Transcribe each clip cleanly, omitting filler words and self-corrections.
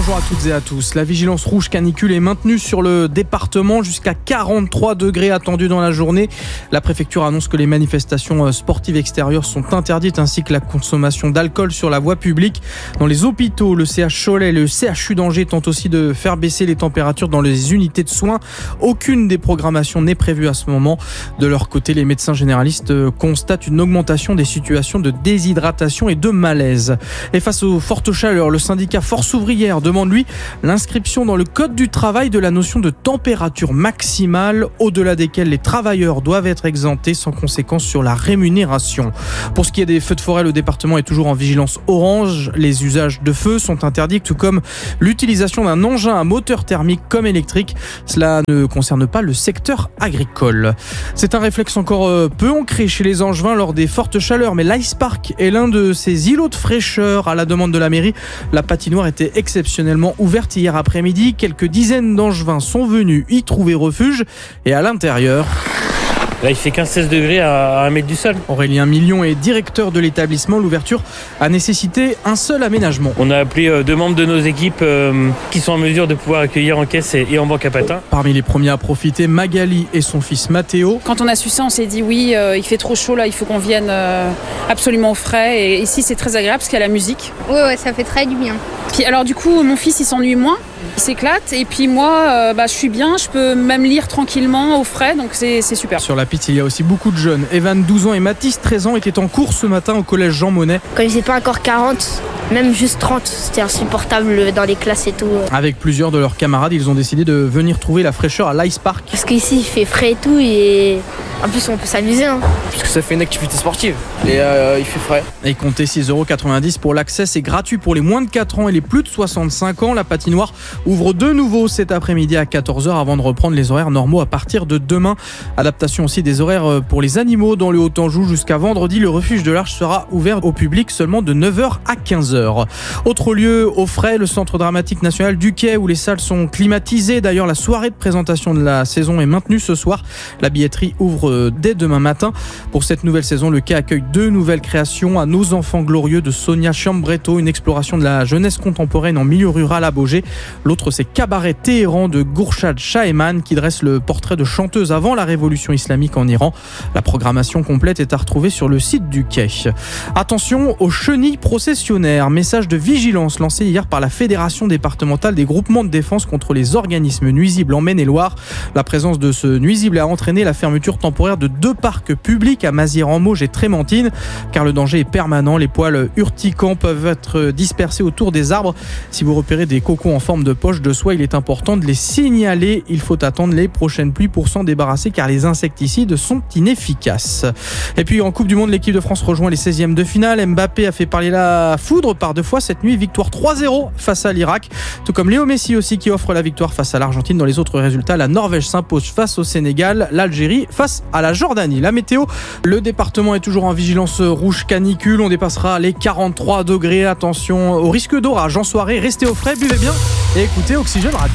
Bonjour à toutes et à tous. La vigilance rouge canicule est maintenue sur le département jusqu'à 43 degrés attendus dans la journée. La préfecture annonce que les manifestations sportives extérieures sont interdites ainsi que la consommation d'alcool sur la voie publique. Dans les hôpitaux, le CH Cholet et le CHU d'Angers tentent aussi de faire baisser les températures dans les unités de soins. Aucune des programmations n'est prévue à ce moment. De leur côté, les médecins généralistes constatent une augmentation des situations de déshydratation et de malaise. Et face aux fortes chaleurs, le syndicat Force Ouvrière demande, lui, l'inscription dans le Code du travail de la notion de température maximale, au-delà desquelles les travailleurs doivent être exemptés sans conséquence sur la rémunération. Pour ce qui est des feux de forêt, le département est toujours en vigilance orange. Les usages de feu sont interdits, tout comme l'utilisation d'un engin à moteur thermique comme électrique. Cela ne concerne pas le secteur agricole. C'est un réflexe encore peu ancré chez les Angevins lors des fortes chaleurs, mais l'Ice Park est l'un de ces îlots de fraîcheur. À la demande de la mairie, la patinoire était exceptionnellement ouverte hier après-midi. Quelques dizaines d'Angevins sont venus y trouver refuge et à l'intérieur... Là, il fait 15-16 degrés à 1 mètre du sol. Aurélien Million est directeur de l'établissement. L'ouverture a nécessité un seul aménagement. On a appelé 2 membres de nos équipes qui sont en mesure de pouvoir accueillir en caisse et en banque à patins. Parmi les premiers à profiter, Magali et son fils Mathéo. Quand on a su ça, on s'est dit oui, il fait trop chaud là, il faut qu'on vienne absolument au frais. Et ici, c'est très agréable parce qu'il y a la musique. Ouais, ça fait très du bien. Puis alors du coup, mon fils, il s'ennuie moins. Il s'éclate et puis moi, je suis bien, je peux même lire tranquillement au frais, donc c'est super. Sur la piste, il y a aussi beaucoup de jeunes. Evan, 12 ans, et Mathis, 13 ans, étaient en cours ce matin au collège Jean Monnet. Quand ils n'étaient pas encore 40, même juste 30, c'était insupportable dans les classes et tout. Avec plusieurs de leurs camarades, ils ont décidé de venir trouver la fraîcheur à l'Ice Park. Parce qu'ici, il fait frais et tout, et en plus, on peut s'amuser. Parce que ça fait une activité sportive, et il fait frais. Et comptez 6,90€ pour l'accès, c'est gratuit pour les moins de 4 ans et les plus de 65 ans. La patinoire ouvre de nouveau cet après-midi à 14h avant de reprendre les horaires normaux à partir de demain. Adaptation aussi des horaires pour les animaux dans le Haut-Anjou. Jusqu'à vendredi, le refuge de l'Arche sera ouvert au public seulement de 9h à 15h. Autre lieu au frais, le Centre dramatique national du Quai où les salles sont climatisées. D'ailleurs, la soirée de présentation de la saison est maintenue ce soir. La billetterie ouvre dès demain matin. Pour cette nouvelle saison, le Quai accueille 2 nouvelles créations. À Nos enfants glorieux de Sonia Chiambretto, une exploration de la jeunesse contemporaine en milieu rural à Baugé. L'autre, c'est Cabaret Téhéran de Gourchad Shaheman qui dresse le portrait de chanteuse avant la révolution islamique en Iran. La programmation complète est à retrouver sur le site du Quai. Attention aux chenilles processionnaires. Message de vigilance lancé hier par la Fédération départementale des groupements de défense contre les organismes nuisibles en Maine-et-Loire. La présence de ce nuisible a entraîné la fermeture temporaire de 2 parcs publics à Mazières-en-Mauges et Trémentine, car le danger est permanent. Les poils urticants peuvent être dispersés autour des arbres. Si vous repérez des cocons en forme de poche de soie, il est important de les signaler. Il faut attendre les prochaines pluies pour s'en débarrasser, car les insecticides sont inefficaces. Et puis en Coupe du Monde, l'équipe de France rejoint les 16e de finale. Mbappé a fait parler la foudre par 2 fois cette nuit. Victoire 3-0 face à l'Irak, tout comme Léo Messi aussi qui offre la victoire face à l'Argentine. Dans les autres résultats, la Norvège s'impose face au Sénégal, l'Algérie face à la Jordanie. La météo, le département est toujours en vigilance rouge canicule. On dépassera les 43 degrés. Attention au risque d'orage en soirée. Restez au frais, buvez bien et écoutez Oxygène Radio.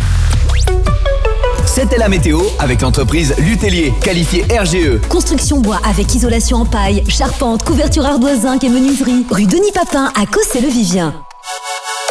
C'était la météo avec l'entreprise Lutellier, qualifiée RGE. Construction bois avec isolation en paille, charpente, couverture ardoise zinc et menuiserie. Rue Denis Papin à Cossé-le-Vivien.